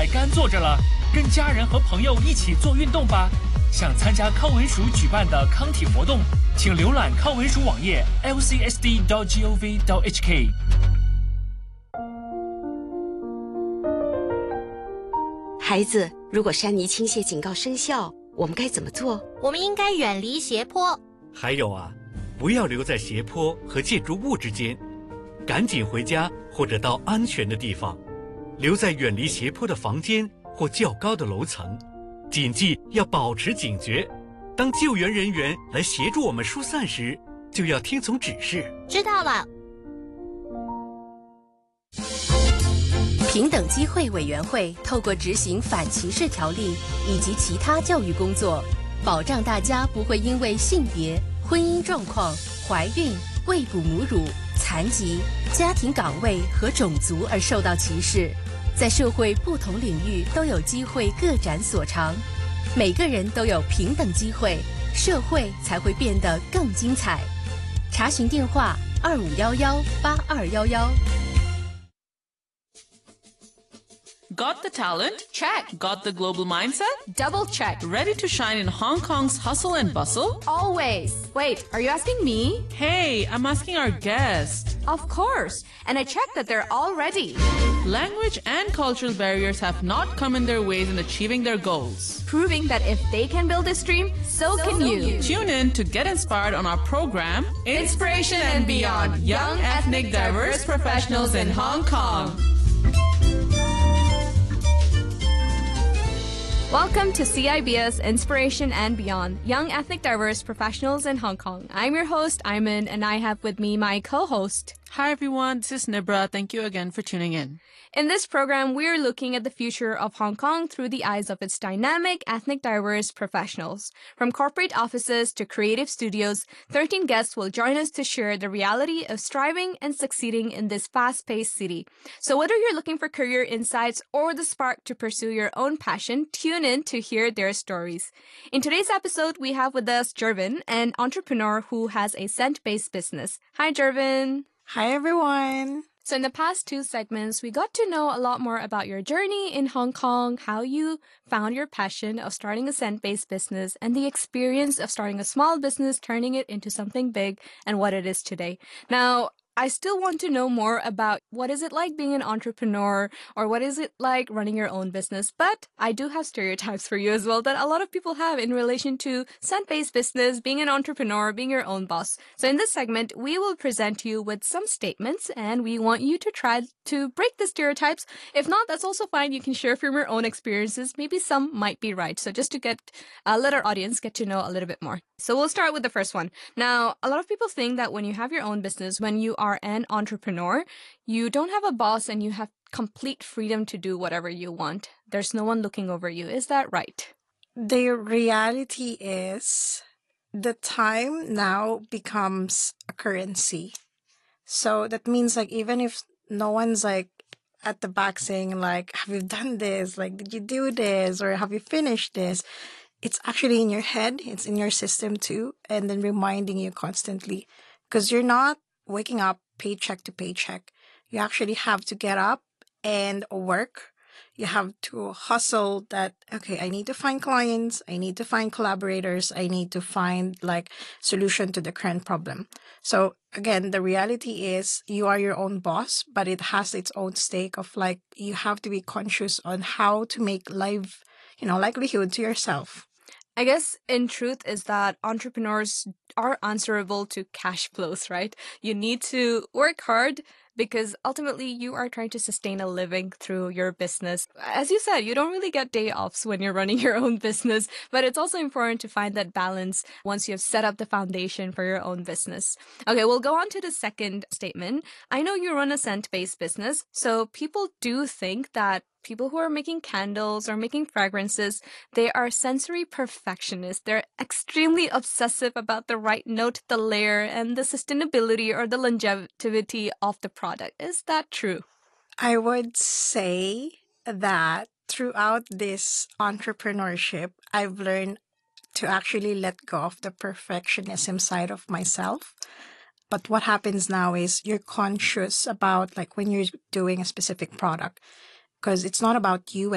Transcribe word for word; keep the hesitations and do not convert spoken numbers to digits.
在干坐着了，跟家人和朋友一起做运动吧。想参加康文署举办的康体活动，请浏览康文署网页 l c s d dot gov dot h k。 孩子，如果山泥倾泻警告生效，我们该怎么做？ 我们应该远离斜坡。 还有啊，不要留在斜坡和建筑物之间，赶紧回家或者到安全的地方，留在远离斜坡的房间或较高的楼层。谨记要保持警觉，当救援人员来协助我们疏散时，就要听从指示。 知道了。 平等机会委员会透过执行反歧视条例以及其他教育工作，保障大家不会因为性别、婚姻状况、怀孕、喂哺母乳、残疾、家庭岗位和种族而受到歧视，在社会不同领域都有机会各展所长。每个人都有平等机会，社会才会变得更精彩。查询电话：二五幺幺八二幺幺。 Got the talent? Check. Got the global mindset? Double check. Ready to shine in Hong Kong's hustle and bustle? Always. Wait, are you asking me? Hey, I'm asking our guest. Of course. And I checked that they're all ready. Language and cultural barriers have not come in their ways in achieving their goals. Proving that if they can build this dream, so, so can you. you. Tune in to get inspired on our program, Inspiration and Beyond, Young Ethnic Diverse Professionals in Hong Kong. Welcome to C I B S Inspiration and Beyond, Young Ethnic Diverse Professionals in Hong Kong. I'm your host, Ayman, and I have with me my co-host. Hi everyone, this is Nibra. Thank you again for tuning in. In this program, we're looking at the future of Hong Kong through the eyes of its dynamic, ethnic diverse professionals. From corporate offices to creative studios, thirteen guests will join us to share the reality of striving and succeeding in this fast-paced city. So whether you're looking for career insights or the spark to pursue your own passion, tune in to hear their stories. In today's episode, we have with us Jervin, an entrepreneur who has a scent-based business. Hi, Jervin. Hi, everyone. So in the past two segments, we got to know a lot more about your journey in Hong Kong, how you found your passion of starting a scent-based business, and the experience of starting a small business, turning it into something big, and what it is today. Now, I still want to know more about what is it like being an entrepreneur, or what is it like running your own business. But I do have stereotypes for you as well that a lot of people have in relation to scent-based business, being an entrepreneur, being your own boss. So in this segment, we will present you with some statements, and we want you to try to break the stereotypes. If not, that's also fine. You can share from your own experiences. Maybe some might be right. So just to get uh, let our audience get to know a little bit more. So we'll start with the first one. Now, a lot of people think that when you have your own business, when you are an entrepreneur, you don't have a boss and you have complete freedom to do whatever you want. There's no one looking over you. Is that right? The reality is the time now becomes a currency. So that means like even if no one's like at the back saying like, have you done this? Like, did you do this? Or have you finished this? It's actually in your head. It's in your system too. And then reminding you constantly because you're not waking up paycheck to paycheck. You actually have to get up and work. You have to hustle that, okay, I need to find clients. I need to find collaborators. I need to find like solution to the current problem. So again, the reality is you are your own boss, but it has its own stake of like, you have to be conscious on how to make life, you know, livelihood to yourself. I guess in truth is that entrepreneurs are answerable to cash flows, right? You need to work hard because ultimately you are trying to sustain a living through your business. As you said, you don't really get day offs when you're running your own business, but it's also important to find that balance once you have set up the foundation for your own business. Okay, we'll go on to the second statement. I know you run a scent-based business, so people do think that people who are making candles or making fragrances, they are sensory perfectionists. They're extremely obsessive about the right note, the layer, and the sustainability or the longevity of the product. Is that true? I would say that throughout this entrepreneurship, I've learned to actually let go of the perfectionism side of myself. But what happens now is you're conscious about like when you're doing a specific product, because it's not about you